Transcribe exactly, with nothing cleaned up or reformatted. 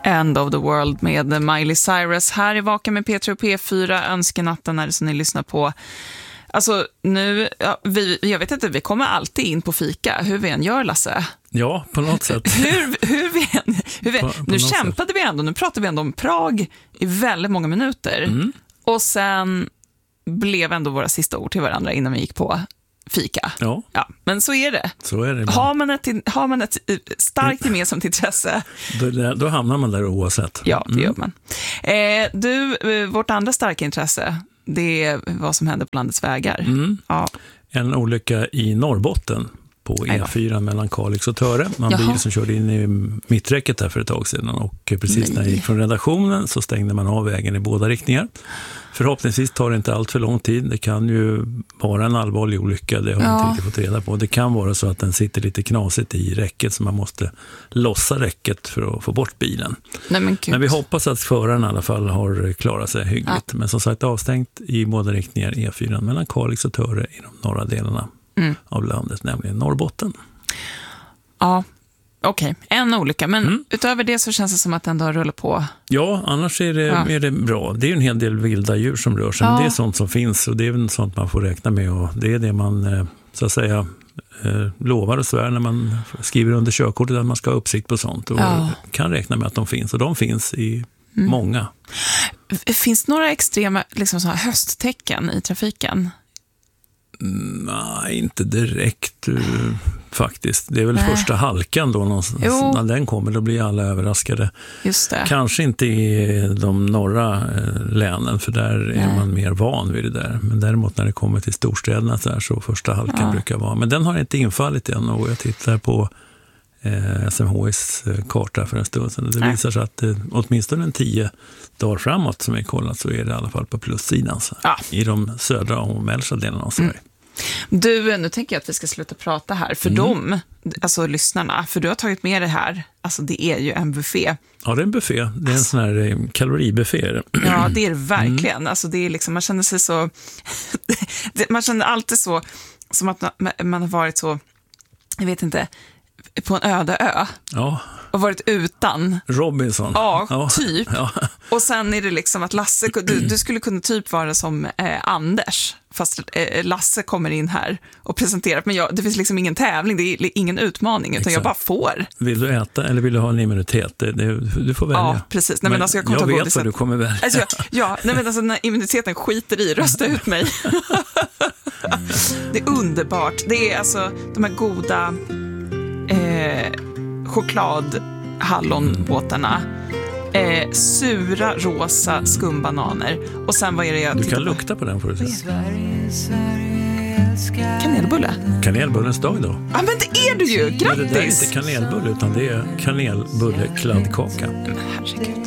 End of the World med Miley Cyrus. Här är Vaken med P tre och P fyra. Önskenatten är det som ni lyssnar på. Alltså nu, ja, vi, jag vet inte, vi kommer alltid in på fika. Hur vi än gör, Lasse. Ja, på något sätt. hur, hur vi än, hur vi, på, på nu kämpade sätt. vi ändå, nu pratar vi ändå om Prag i väldigt många minuter. Mm. Och sen blev ändå våra sista ord till varandra innan vi gick på fika. Ja. Ja, men så är det. Så är det. Har man ett, har man ett starkt gemensamt intresse, då, då hamnar man där oavsett. Ja, det gör man. Eh, du, vårt andra starka intresse, det är vad som händer på landets vägar. Mm. Ja. En olycka i Norrbotten på E fyra mellan Kalix och Töre. Man Jaha. bil som körde in i mitträcket där för ett tag sedan, och precis Nej. när jag gick från redaktionen så stängde man av vägen i båda riktningar. Förhoppningsvis tar det inte allt för lång tid. Det kan ju vara en allvarlig olycka, det har jag ja. inte riktigt fått reda på. Det kan vara så att den sitter lite knasigt i räcket, så man måste lossa räcket för att få bort bilen. Nej, men, men vi hoppas att föraren i alla fall har klarat sig hyggligt. Ja. Men som sagt, avstängt i båda riktningar E fyra mellan Kalix och Töre i de norra delarna mm. av landet, nämligen Norrbotten. Ja. Okej, okay. en olycka. Men mm. utöver det så känns det som att den ändå rullar på. Ja, annars är det, ja. är det bra. Det är ju en hel del vilda djur som rör sig. Ja. Men det är sånt som finns, och det är väl sånt man får räkna med. Och det är det man, så att säga, lovar och svär när man skriver under körkortet, att man ska ha uppsikt på sånt. Och ja. kan räkna med att de finns. Och de finns i mm. många. Finns det några extrema liksom så här hösttecken i trafiken? Nej, inte direkt faktiskt. Det är väl Nej. första halkan då någonstans. Jo. När den kommer, då blir alla överraskade. Just det. Kanske inte i de norra länen, för där Nej. är man mer van vid det där. Men däremot när det kommer till storstäderna så, här, så första halkan ja. brukar vara. Men den har inte infallit än, och jag tittar på eh, S M H S karta för en stund sedan. Det Nej. visar sig att eh, åtminstone en tio dagar framåt som är kollat, så är det i alla fall på plussidan så, ja. i de södra och mellersta delarna av Sverige. Mm. Du, nu tänker jag att vi ska sluta prata här. För mm. dem, alltså lyssnarna, för du har tagit med det här. Alltså det är ju en buffé. Ja, det är en buffé. Det är en sån här kaloribuffé. Ja, det är det verkligen. Mm. Alltså det är liksom, man känner sig så... man känner alltid så, som att man har varit så, jag vet inte, på en öde ö. Ja. Och varit utan. Robinson. Ja, ja. typ. Ja. Och sen är det liksom att Lasse, du, du skulle kunna typ vara som eh, Anders. Fast eh, Lasse kommer in här och presenterar. Men jag, det finns liksom ingen tävling, det är ingen utmaning. Utan Exakt. jag bara får. Vill du äta eller vill du ha en immunitet? Det, det, du får välja. Ja, precis. Nej, men men alltså, jag jag vet godiset. vad du kommer välja. Alltså, jag, ja, nej, men alltså, när immuniteten skiter i, rösta ut mig. Det är underbart. Det är alltså de här goda... Eh, choklad hallonbåtarna, eh, sura rosa skumbananer, och sen vad är det jag du kan på? lukta på den får du se. Kanelbulle. Kanelbullens dag då. Ja, men det är du ju. Grattis. Men det där är inte kanelbulle, utan det är kanelbulle kladdkaka. Men herregud.